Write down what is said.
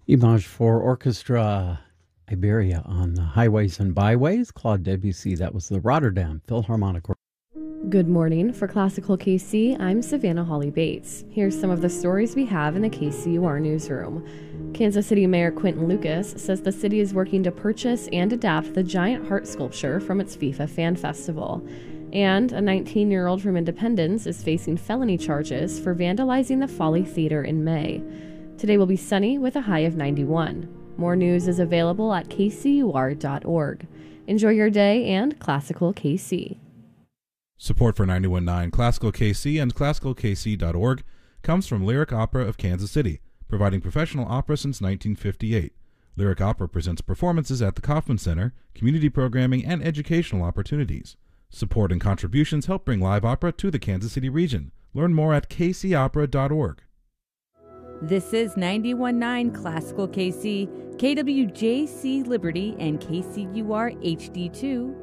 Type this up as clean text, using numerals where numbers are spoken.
Image for Orchestra Iberia on the Highways and Byways. Claude Debussy, that was the Rotterdam Philharmonic. Good morning. For Classical KC, I'm Savannah Holly Bates. Here's some of the stories we have in the KCUR newsroom. Kansas City Mayor Quinton Lucas says the city is working to purchase and adapt the giant heart sculpture from its FIFA Fan Festival. And a 19-year-old from Independence is facing felony charges for vandalizing the Folly Theater in May. Today will be sunny with a high of 91. More news is available at kcur.org. Enjoy your day and Classical KC. Support for 91.9 Classical KC and classicalkc.org comes from Lyric Opera of Kansas City, providing professional opera since 1958. Lyric Opera presents performances at the Kauffman Center, community programming, and educational opportunities. Support and contributions help bring live opera to the Kansas City region. Learn more at kcopera.org. This is 91.9 Classical KC, KWJC Liberty, and KCUR HD2,